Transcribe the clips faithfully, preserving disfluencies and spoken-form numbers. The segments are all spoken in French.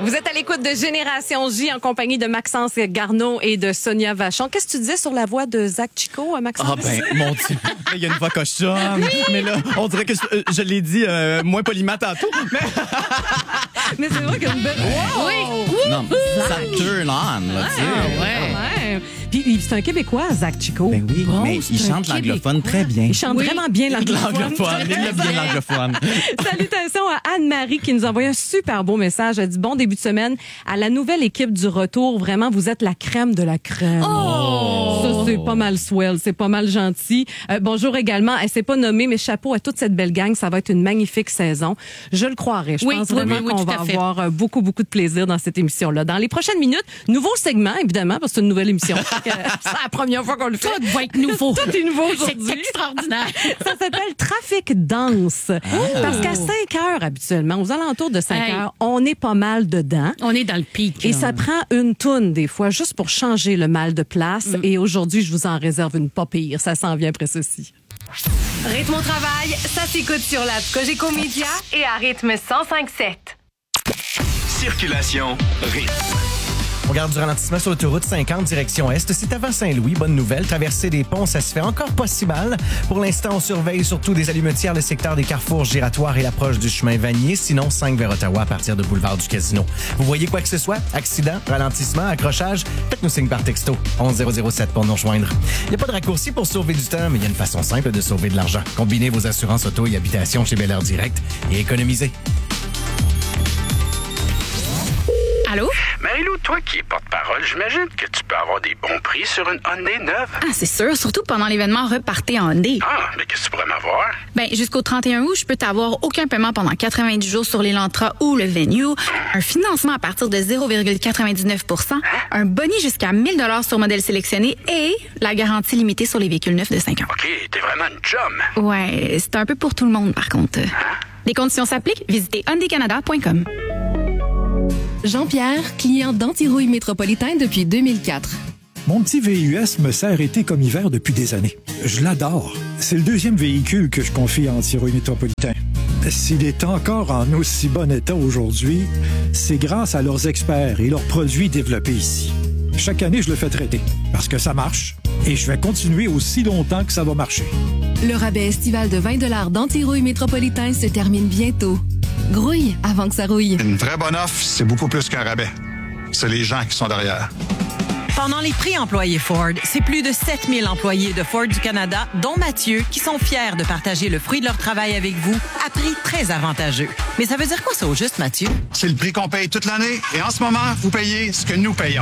Vous êtes à l'écoute de Génération J en compagnie de Maxence Garneau et de Sonia Vachon. Qu'est-ce que tu disais sur la voix de Zach Chico, Maxence? Ah ben, mon Dieu, il y a une voix cochonne. Oui. Mais là, on dirait que je, je l'ai dit euh, moins poliment tantôt. Mais, mais c'est vrai qu'il y a une belle... Wow. Oui. Non, ça turn on, là, tu sais. Ah, ouais. Puis c'est un Québécois, Zach Chico. Ben oui, bon, mais il chante l'anglophone très bien. Il chante oui. vraiment bien l'anglophone. L'anglophone, il aime bien l'anglophone. Salutations à Anne-Marie qui nous a envoyé un super beau message. Elle dit bon début de semaine à la nouvelle équipe du retour. Vraiment, vous êtes la crème de la crème. Oh! Ça, c'est pas mal swell, c'est pas mal gentil. Euh, bonjour également. Elle s'est pas nommée, mais chapeau à toute cette belle gang. Ça va être une magnifique saison. Je le croirais. Je oui, pense oui, vraiment oui, oui, qu'on va avoir beaucoup, beaucoup de plaisir dans cette émission-là. Dans les prochaines minutes, nouveau segment, évidemment, parce que c'est une nouvelle émission. C'est la première fois qu'on le fait. Tout va être nouveau. Tout est nouveau aujourd'hui. C'est extraordinaire. Ça s'appelle Trafic Danse. Oh. Parce qu'à cinq heures, habituellement, aux alentours de cinq hey. heures, on est pas mal dedans. On est dans le pic. Et là. ça prend une toune, des fois, juste pour changer le mal de place. Mm. Et aujourd'hui, je vous en réserve une pas pire. Ça s'en vient après ceci. Rythme au travail, ça s'écoute sur l'app Cogeco Média et à rythme cent cinq sept. Circulation rythme. On regarde du ralentissement sur l'autoroute cinquante, direction Est. C'est avant Saint-Louis. Bonne nouvelle. Traverser des ponts, ça se fait encore pas si mal. Pour l'instant, on surveille surtout des allumetières, le secteur des carrefours giratoires et l'approche du chemin Vanier. Sinon, cinq vers Ottawa à partir de boulevard du Casino. Vous voyez quoi que ce soit? Accident, ralentissement, accrochage? Faites-nous signe par texto. onze zéro zéro sept pour nous rejoindre. Il n'y a pas de raccourci pour sauver du temps, mais il y a une façon simple de sauver de l'argent. Combinez vos assurances auto et habitation chez Bel Air Direct et économisez. Allô? Marie-Lou, toi qui es porte-parole, j'imagine que tu peux avoir des bons prix sur une Hyundai neuve. Ah, c'est sûr, surtout pendant l'événement Repartez en Hyundai. Ah, mais qu'est-ce que tu pourrais m'avoir? Ben, jusqu'au trente et un août, je peux t'avoir aucun paiement pendant quatre-vingt-dix jours sur l'Elantra ou le Venue, un financement à partir de zéro virgule quatre-vingt-dix-neuf pour cent, hein? Un boni jusqu'à mille dollars sur modèle sélectionné et la garantie limitée sur les véhicules neufs de cinq ans. OK, t'es vraiment une chum. Ouais, c'est un peu pour tout le monde, par contre. Hein? Les conditions s'appliquent, visitez hyundai canada point com. Jean-Pierre, client d'Antirouille Métropolitain depuis deux mille quatre. Mon petit V U S me sert été comme hiver depuis des années. Je l'adore. C'est le deuxième véhicule que je confie à Antirouille Métropolitain. S'il est encore en aussi bon état aujourd'hui, c'est grâce à leurs experts et leurs produits développés ici. Chaque année, je le fais traiter parce que ça marche et je vais continuer aussi longtemps que ça va marcher. Le rabais estival de vingt dollars d'Antirouille Métropolitain se termine bientôt. Grouille avant que ça rouille. Une vraie bonne offre, c'est beaucoup plus qu'un rabais. C'est les gens qui sont derrière. Pendant les prix employés Ford, c'est plus de sept mille employés de Ford du Canada, dont Mathieu, qui sont fiers de partager le fruit de leur travail avec vous à prix très avantageux. Mais ça veut dire quoi ça au juste, Mathieu? C'est le prix qu'on paye toute l'année et en ce moment, vous payez ce que nous payons.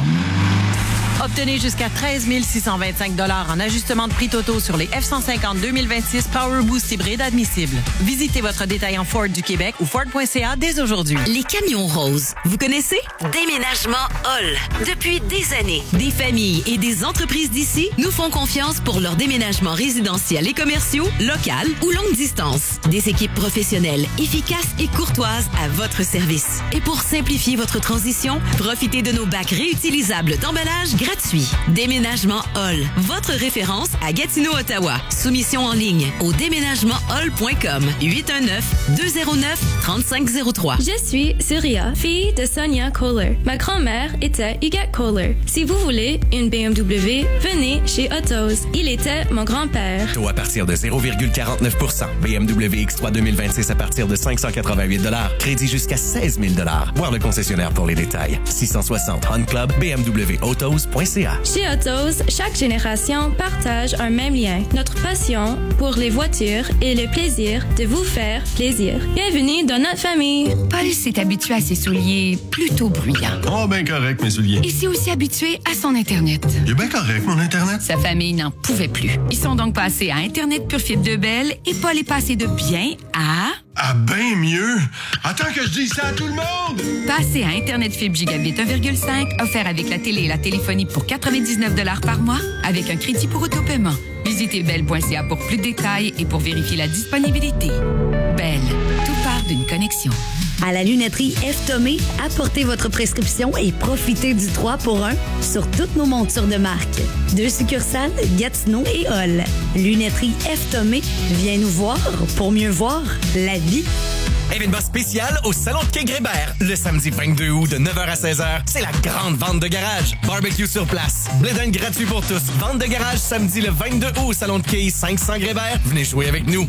Obtenez jusqu'à treize mille six cent vingt-cinq dollars en ajustement de prix totaux sur les F cent cinquante deux mille vingt-six Power Boost hybride admissibles. Visitez votre détaillant Ford du Québec ou Ford point C A dès aujourd'hui. Les camions roses, vous connaissez? Déménagement Hall. Depuis des années, des familles et des entreprises d'ici nous font confiance pour leurs déménagements résidentiels et commerciaux, local ou longue distance. Des équipes professionnelles, efficaces et courtoises à votre service. Et pour simplifier votre transition, profitez de nos bacs réutilisables d'emballage gratuit. Déménagement Hall, votre référence à Gatineau, Ottawa. Soumission en ligne au déménagement hall point com. huit un neuf, deux zéro neuf, trois cinq zéro trois. Je suis Surya, fille de Sonia Kohler. Ma grand-mère était Huguette Kohler. Si vous voulez une B M W, venez chez Autos. Il était mon grand-père. Taux à partir de zéro virgule quarante-neuf pour cent. B M W X trois deux mille vingt-six à partir de cinq cent quatre-vingt-huit dollars. Crédit jusqu'à seize mille dollars. Voir le concessionnaire pour les détails. six cent soixante Hunt Club, B M W Autos. Chez Autos, chaque génération partage un même lien, notre passion pour les voitures et le plaisir de vous faire plaisir. Bienvenue dans notre famille. Paul s'est habitué à ses souliers plutôt bruyants. Oh, ben correct, mes souliers. Il s'est aussi habitué à son Internet. Il est bien correct, mon Internet. Sa famille n'en pouvait plus. Ils sont donc passés à Internet Pure Fibre de Bell et Paul est passé de bien à... Ah, bien mieux! Attends que je dise ça à tout le monde! Passez à Internet Fibre Gigabit un virgule cinq, offert avec la télé et la téléphonie pour quatre-vingt-dix-neuf dollars par mois, avec un crédit pour autopaiement. Visitez bell point c a pour plus de détails et pour vérifier la disponibilité. Bell, tout part d'une connexion. À la lunetterie F. Thomé, apportez votre prescription et profitez du trois pour un sur toutes nos montures de marque. Deux succursales, Gatineau et Hall. Lunetterie F. Thomé, viens nous voir pour mieux voir la vie. Événement spécial au Salon de Quai Grébert. Le samedi vingt-deux août de neuf heures à seize heures, c'est la grande vente de garage. Barbecue sur place. Blé d'Inde gratuit pour tous. Vente de garage samedi le vingt-deux août au Salon de Quai cinq cents Grébert. Venez jouer avec nous.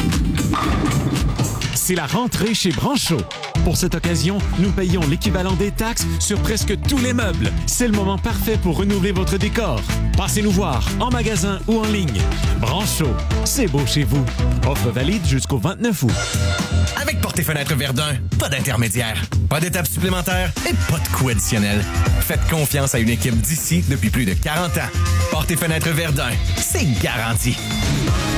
C'est la rentrée chez Branchot. Pour cette occasion, nous payons l'équivalent des taxes sur presque tous les meubles. C'est le moment parfait pour renouveler votre décor. Passez nous voir en magasin ou en ligne. Branchot, c'est beau chez vous. Offre valide jusqu'au vingt-neuf août. Avec Portes et Fenêtres Verdun, pas d'intermédiaire, pas d'étape supplémentaire et pas de coût additionnel. Faites confiance à une équipe d'ici depuis plus de quarante ans. Portes et Fenêtres Verdun, c'est garanti.